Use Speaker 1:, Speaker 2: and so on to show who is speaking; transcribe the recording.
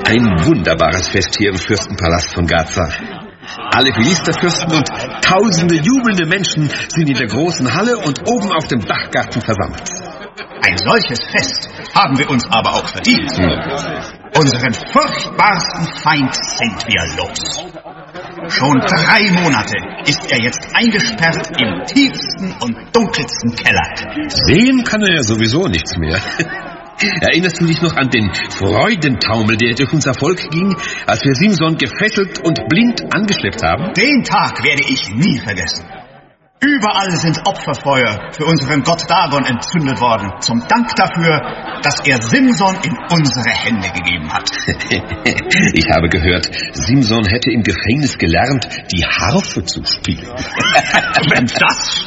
Speaker 1: Ein wunderbares Fest hier im Fürstenpalast von Gaza. Alle Philisterfürsten und tausende jubelnde Menschen sind in der großen Halle und oben auf dem Dachgarten versammelt.
Speaker 2: Ein solches Fest haben wir uns aber auch verdient. Unseren furchtbarsten Feind sind wir los. Schon 3 Monate ist er jetzt eingesperrt im tiefsten und dunkelsten Keller.
Speaker 1: Sehen kann er ja sowieso nichts mehr. Erinnerst du dich noch an den Freudentaumel, der durch unser Volk ging, als wir Simson gefesselt und blind angeschleppt haben?
Speaker 2: Den Tag werde ich nie vergessen. Überall sind Opferfeuer für unseren Gott Dagon entzündet worden, zum Dank dafür, dass er Simson in unsere Hände gegeben hat.
Speaker 1: Ich habe gehört, Simson hätte im Gefängnis gelernt, die Harfe zu spielen.
Speaker 2: Wenn das